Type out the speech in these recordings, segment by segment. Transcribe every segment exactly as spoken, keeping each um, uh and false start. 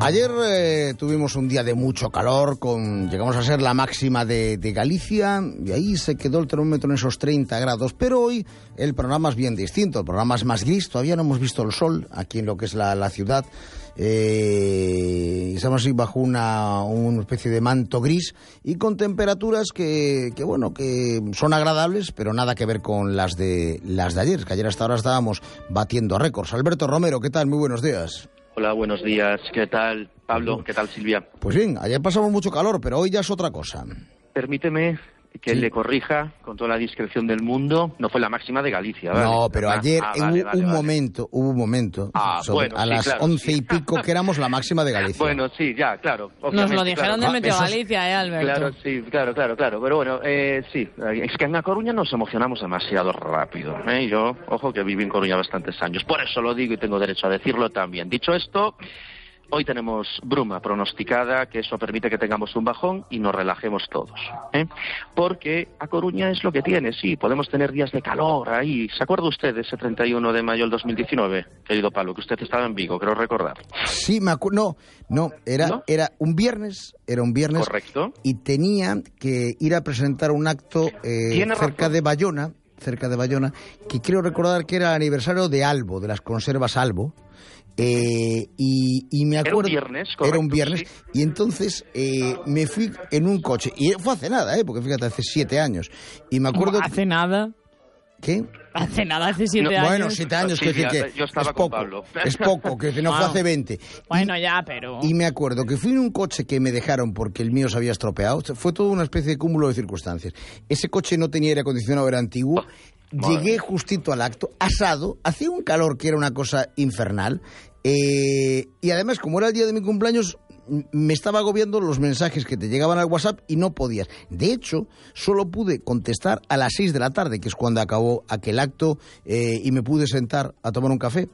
Ayer eh, tuvimos un día de mucho calor, con llegamos a ser la máxima de, de Galicia, y ahí se quedó el termómetro en esos treinta grados, pero hoy el programa es bien distinto, el programa es más gris, todavía no hemos visto el sol aquí en lo que es la, la ciudad, eh, estamos ahí bajo una, una especie de manto gris y con temperaturas que, que, bueno, que son agradables, pero nada que ver con las de, las de ayer, que ayer hasta ahora estábamos batiendo récords. Alberto Romero, ¿qué tal? Muy buenos días. Hola, buenos días. ¿Qué tal, Pablo? ¿Qué tal, Silvia? Pues bien, ayer pasamos mucho calor, pero hoy ya es otra cosa. Permíteme que sí. le corrija con toda la discreción del mundo. No fue la máxima de Galicia, ¿vale? No, pero ah, ayer ah, hubo vale, vale, un vale. momento, hubo un momento, ah, sobre, bueno, a sí, las claro, once sí. y pico, que éramos la máxima de Galicia. Bueno, sí, ya, claro. Nos lo dijeron claro. de Meteo Esos... Galicia, ¿eh, Alberto? Claro, sí, claro, claro, claro. Pero bueno, eh, sí, es que en A Coruña nos emocionamos demasiado rápido, ¿eh? Yo, ojo, que viví en Coruña bastantes años. Por eso lo digo y tengo derecho a decirlo también. Dicho esto, hoy tenemos bruma pronosticada, que eso permite que tengamos un bajón y nos relajemos todos, ¿eh? Porque A Coruña es lo que tiene, sí, podemos tener días de calor ahí. ¿Se acuerda usted de ese treinta y uno de mayo del dos mil diecinueve, querido Pablo, que usted estaba en Vigo, creo recordar? Sí, me acuerdo. No, no, era, ¿No? era un viernes, era un viernes. Correcto. Y tenía que ir a presentar un acto eh, cerca razón. de Bayona, cerca de Bayona, que creo recordar que era el aniversario de Albo, de las conservas Albo. Eh, y, y me acuerdo, era un viernes, correcto, era un viernes sí. Y entonces eh, me fui en un coche, y fue hace nada, eh, porque fíjate, hace siete años, y me acuerdo ¿Hace que... nada? ¿Qué? Hace nada, hace siete No, años. Bueno, siete años, Sí, que decir ya, que yo estaba es con poco, Pablo. es poco, que no fue Wow. hace veinte. Bueno, Y- ya, pero... Y me acuerdo que fui en un coche que me dejaron porque el mío se había estropeado. Fue toda una especie de cúmulo de circunstancias. Ese coche no tenía aire acondicionado, era antiguo. Madre Llegué mía. justito al acto, asado, hacía un calor que era una cosa infernal. Eh, y además, como era el día de mi cumpleaños, m- me estaba agobiando los mensajes que te llegaban al WhatsApp y no podías. De hecho, solo pude contestar a las seis de la tarde, que es cuando acabó aquel acto, eh, y me pude sentar a tomar un café.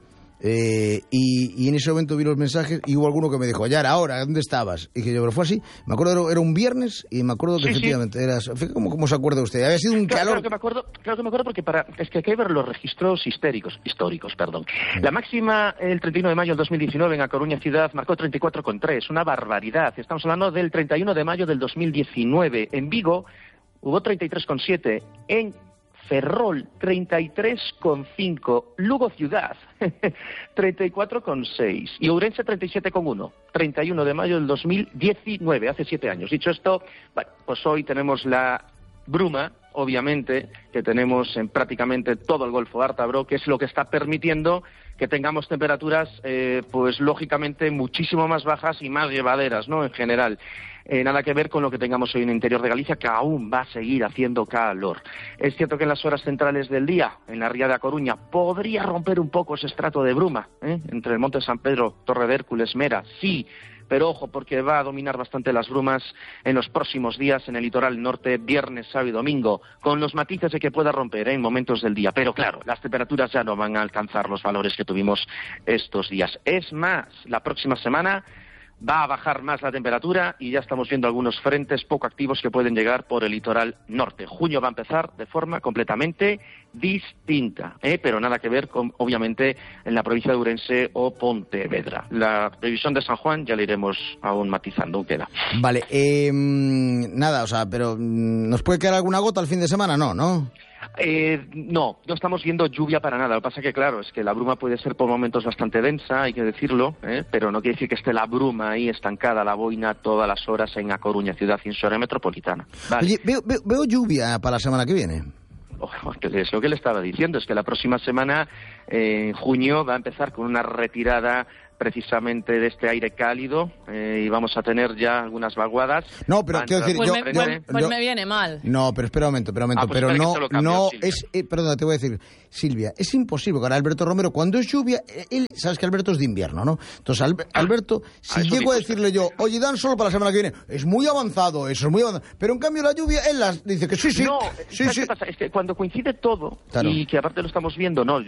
Eh, y, y en ese momento vi los mensajes y hubo alguno que me dijo, ya era ahora, ¿dónde estabas? Y dije yo, pero fue así, me acuerdo, era, era un viernes y me acuerdo que Sí, sí. efectivamente era, fíjate cómo, cómo se acuerda usted, había sido un Claro, calor. claro que me acuerdo, claro que me acuerdo porque para, es que hay que ver los registros históricos, históricos, perdón. La máxima el treinta y uno de mayo del dos mil diecinueve en A Coruña ciudad marcó treinta y cuatro coma tres, una barbaridad. Estamos hablando del treinta y uno de mayo del dos mil diecinueve. En Vigo hubo treinta y tres coma siete, en Ferrol treinta y tres coma cinco, Lugo ciudad treinta y cuatro coma seis y Ourense treinta y siete coma uno. treinta y uno de mayo del dos mil diecinueve, hace siete años. Dicho esto, bueno, pues hoy tenemos la bruma, obviamente, que tenemos en prácticamente todo el Golfo Ártabro, que es lo que está permitiendo que tengamos temperaturas, eh, pues lógicamente muchísimo más bajas y más llevaderas, ¿no?, en general. Eh, nada que ver con lo que tengamos hoy en el interior de Galicia, que aún va a seguir haciendo calor. Es cierto que en las horas centrales del día, en la ría de A Coruña, podría romper un poco ese estrato de bruma, ¿eh?, entre el Monte San Pedro, Torre de Hércules, Mera, sí, pero ojo, porque va a dominar bastante las brumas en los próximos días en el litoral norte, viernes, sábado y domingo, con los matices de que pueda romper, ¿eh?, en momentos del día. Pero claro, las temperaturas ya no van a alcanzar los valores que tuvimos estos días. Es más, la próxima semana va a bajar más la temperatura y ya estamos viendo algunos frentes poco activos que pueden llegar por el litoral norte. Junio va a empezar de forma completamente distinta, ¿eh? Pero nada que ver con, obviamente, en la provincia de Ourense o Pontevedra. La previsión de San Juan ya la iremos aún matizando, queda. Vale, eh, nada, o sea, pero ¿nos puede quedar alguna gota al fin de semana? No, ¿no? Eh, no, no estamos viendo lluvia para nada. Lo que pasa que, claro, es que la bruma puede ser por momentos bastante densa, hay que decirlo, ¿eh? Pero no quiere decir que esté la bruma ahí estancada, la boina, todas las horas en A Coruña, ciudad y en su área metropolitana. Vale. Oye, veo, veo, veo lluvia para la semana que viene. Ojo, que es lo que le estaba diciendo, es que la próxima semana, eh, en junio, va a empezar con una retirada precisamente de este aire cálido, eh, y vamos a tener ya algunas vaguadas. No, pero quiero decir, Pues, yo, me, yo- pues, pues yo- me viene mal. No, pero espera un momento, espera un momento, Ah, pues pero espera que no, te lo cambio, no Silvia. es, eh, perdona, te voy a decir, Silvia, es imposible con Alberto Romero, cuando es lluvia, eh, él, sabes que Alberto es de invierno, ¿no? Entonces, Albe- Alberto, si Ah, eso llego a dijo usted. decirle yo, oye, dan solo para la semana que viene, es muy avanzado, eso es muy avanzado, pero en cambio la lluvia, él las dice que sí, sí, No, sí, ¿sabes sí. qué pasa? Es que cuando coincide todo, Claro. y que aparte lo estamos viendo, no, yo no, no estamos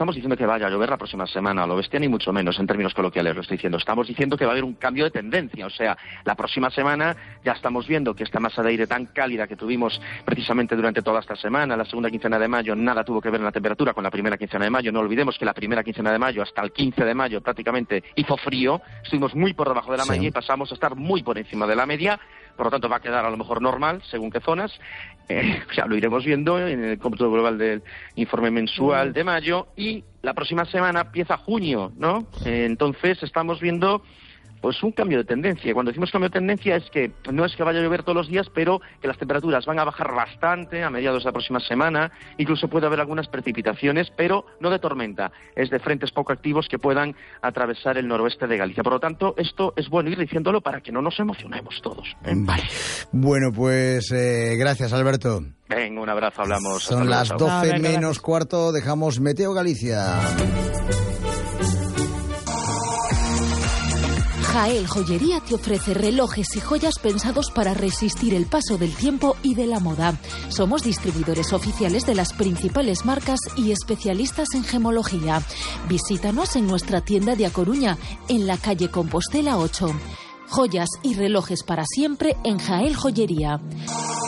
estamos diciendo que vaya a llover la próxima semana, lo bestia, ni mucho menos, en términos coloquiales lo estoy diciendo. Estamos diciendo que va a haber un cambio de tendencia, o sea, la próxima semana ya estamos viendo que esta masa de aire tan cálida que tuvimos precisamente durante toda esta semana, la segunda quincena de mayo, nada tuvo que ver en la temperatura con la primera quincena de mayo. No olvidemos que la primera quincena de mayo hasta el quince de mayo prácticamente hizo frío, estuvimos muy por debajo de la sí. media y pasamos a estar muy por encima de la media. Por lo tanto, va a quedar a lo mejor normal, según qué zonas. Eh, ya lo iremos viendo en el cómputo global del informe mensual de mayo. Y la próxima semana empieza junio, ¿no? Eh, entonces, estamos viendo pues un cambio de tendencia. Cuando decimos cambio de tendencia es que no es que vaya a llover todos los días, pero que las temperaturas van a bajar bastante a mediados de la próxima semana. Incluso puede haber algunas precipitaciones, pero no de tormenta. Es de frentes poco activos que puedan atravesar el noroeste de Galicia. Por lo tanto, esto es bueno ir diciéndolo para que no nos emocionemos todos. ¿eh? Vale. Bueno, pues eh, gracias, Alberto. Venga, un abrazo, hablamos. Son las doce menos cuarto, dejamos Meteo Galicia. Jael Joyería te ofrece relojes y joyas pensados para resistir el paso del tiempo y de la moda. Somos distribuidores oficiales de las principales marcas y especialistas en gemología. Visítanos en nuestra tienda de A Coruña, en la calle Compostela ocho. Joyas y relojes para siempre en Jael Joyería.